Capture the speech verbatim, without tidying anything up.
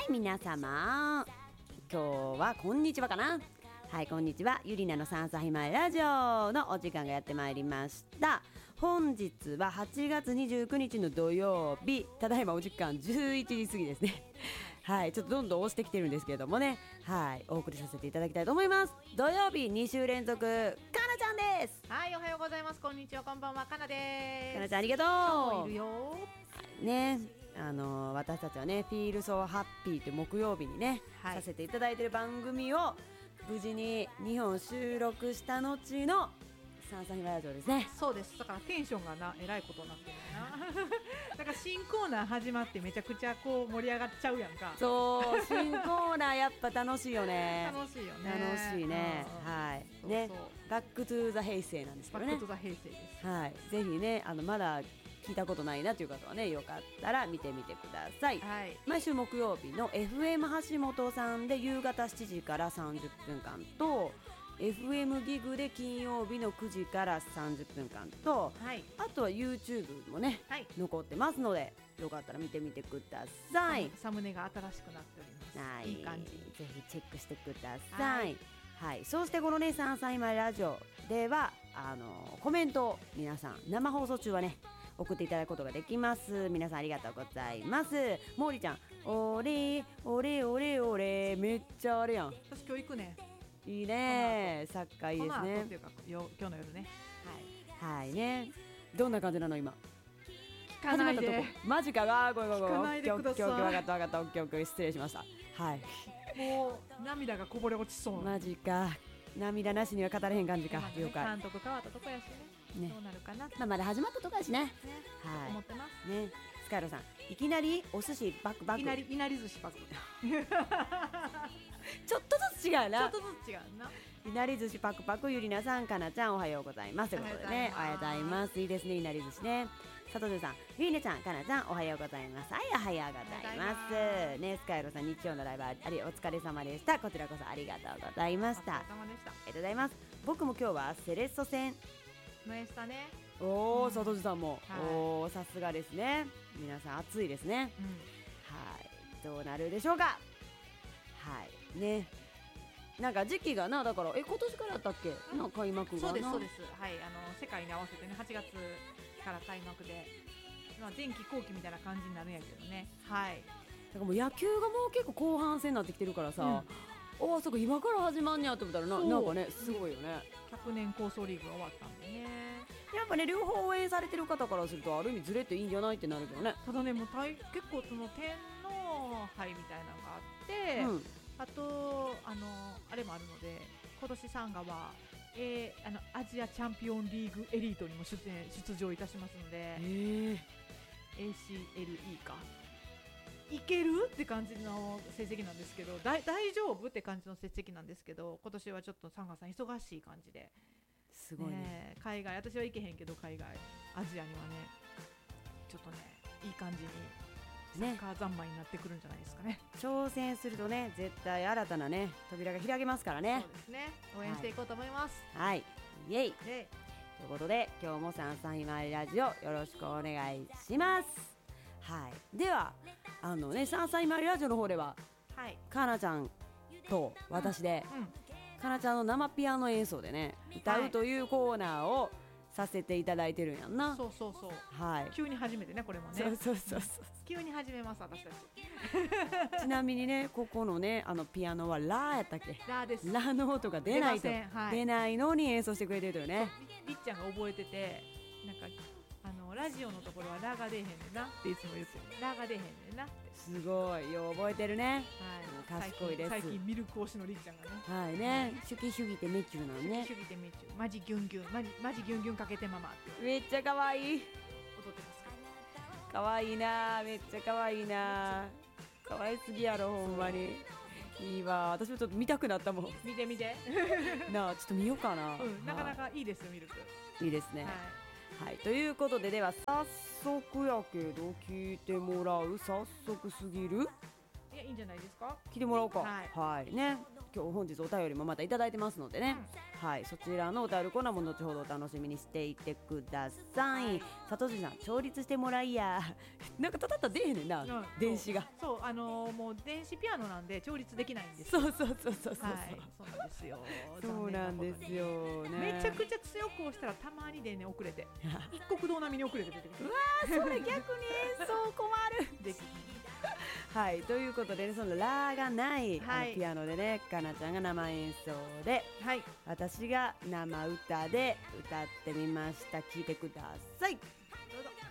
い皆様、今日はこんにちはかな。はい、こんにちは。ゆりなのさんさいまえラジオのお時間がやってまいりました。本日ははちがつにじゅうくにちの土曜日、ただいまお時間じゅういちじ過ぎですね。はい、ちょっとどんどん押してきてるんですけれどもね、はい、お送りさせていただきたいと思います。土曜日に週連続、かなちゃんです。 はい、おはようございます。こんにちは、こんばんは、かなです。 かなちゃんありがとう。 今日もいるよね、あのー、私たちはね、フィールソーハッピーという木曜日にね、はい、させていただいている番組を無事ににほん収録した後のさんさいまえラジオですね。 そうです。だからテンションがなえらいことになってるなだから新コーナー始まってめちゃくちゃこう盛り上がっちゃうやんか。 そう、新コーナーやっぱ楽しいよね楽しいよね。 楽しいね、はい、 そうそうね、バックトゥーザ平成なんですけどね。 バックトゥーザ平成です。 はい、ぜひね、あのまだ聞いたことないなという方はね、よかったら見てみてください、はい、毎週木曜日の エフエム 橋本さんで夕方しちじからさんじゅっぷんかんと エフエム ギグで金曜日のくじからさんじゅっぷんかんと、はい、あとは YouTube もね、はい、残ってますのでよかったら見てみてください。 サムネが新しくなっております。はい、いい感じ。 ぜひチェックしてください。はいはい、そしてこのねさんさいまえラジオではあのコメントを皆さん生放送中はね送っていただくことができます。皆さんありがとうございます。モーリーちゃん、おれおれおれおれ、めっちゃあれやん。 私今日行くね。 いいね、サッカーいいですね。 この後っていうかよ今日の夜ね。 はい、はいね。どんな感じなの今。 聞かないで。 マジかが、ごめんごめん。 聞かないでください。 分かった分かった、オッケーオッケー、失礼しました。はい。 もう涙がこぼれ落ちそう。 マジか。涙なしには語れへん感じか。了解。 監督変わったとこやしね。どうなるかな。 まあまだ始まったとこやしね。 はい。思ってますね。スカイロさん、いきなりお寿司バクバク。 いきなりいなり寿司バク。 ちょっとずつ違うな。 ちょっとずつ違うな。 いなり寿司パクパク、ゆりなさん、かなちゃん、おはようございますということでね、おはようございます。いいですね、いなり寿司ね。佐藤さん、ゆりなちゃん、かなちゃん、おはようございます。はい、おはようございますね。スカイロさん、日曜のライブありお疲れ様でした。こちらこそありがとうございました。 お疲れ様でした。ありがとうございます。僕も今日はセレッソ戦のしたね。 おお、佐藤さんも、はい、おお、さすがですね。皆さん暑いですね、うん、はい、どうなるでしょうか。はいね、なんか時期がな、だからえ今年からだったっけ、うん、なんか開幕がな。 そうですそうです、はい、あの世界に合わせてねはちがつから開幕で、まあ、前期後期みたいな感じになるんやけどね。はい、 だからもう野球がもう結構後半戦になってきてるからさ、うん、おお、そこ今から始まんねやと思ったら な, なんかねすごいよね。 ひゃくねん構想リーグが終わったんでね。 やっぱね、両方応援されてる方からするとある意味ずれていいんじゃないってなるけどね。 ただね、もうたい結構その天皇杯みたいなのがあって、うん、あとあのあれもあるので、今年さんがは、えー、あのアジアチャンピオンリーグエリートにも 出, 出場いたしますので、 えー、 エーシーエルイー かいけるって感じの成績なんですけど、だ大丈夫って感じの成績なんですけど、今年はちょっとさんがつさん忙しい感じで。 すごい ね, ね海外、私は行けへんけど海外アジアにはねちょっとねいい感じにサッカー三昧になってくるんじゃないですかね。 挑戦するとね絶対新たなね扉が開けますからね。 そうですね、応援していこうと思います。 はい、はい、イエイ、ということで今日もさんさいまえラジオよろしくお願いします。はい、ではあのねさんさいまえラジオの方では、はい、かなちゃんと私で、うんうんかなちゃんの生ピアノ演奏でね歌うというコーナーをさせていただいてるんやんな。 そうそうそう、 はい、 急に始めてねこれもね。 そうそうそうそう急に始めます私たちちなみにねここのねあのピアノはラやったっけ。 ラです。 ラの音が出ないと、はい、出ないのに演奏してくれてるとよね。 りっちゃんが覚えてて、なんかあのラジオのところはラが出えへんねんなっていつも言ってる。ラが出えへんねんなって。 すごいよ覚えてるね。 はい、 賢いです。 最近ミルク推しのりっちゃんがね。 はいね、シュキシュギてめっちゅうなのね。 シュキシュギてめっちゅう、マジギュンギュン、マジマジギュンギュンかけてママってめっちゃ可愛い。 踊ってますか。 可愛いな、めっちゃ可愛いな。可愛すぎやろほんまに。いいわ、私もちょっと見たくなったもん。 見て見てなあ、ちょっと見ようかな。 うん、なかなかいいですよミルク。 いいですね。はい、はい、ということででは早速やけど聞いてもらう。早速すぎる。 いや、いいんじゃないですか。 来てもらおうか。 はい、 はい、ね。今日本日お便りもまたいただいてますのでね、うん、はい、そちらのお便りコーナーも後ほどお楽しみにしていてください。はい、佐藤さん、調律してもらいやなんかたたった出へんねんな、うん、電子が。 そう、あのー、もう電子ピアノなんで調律できないんですよ。そうそうそうそうそう、 はい、そうなんですよ。 そうなんですよ、ね、 めちゃくちゃ強く押したらたまに電源遅れて一国道並みに遅れて出てくる。 うわー、それ逆にそう困るできはい、ということで、ね、そのラーがない、はい、あのピアノでね、かなちゃんが生演奏で、はい、私が生歌で歌ってみました。聴いてください。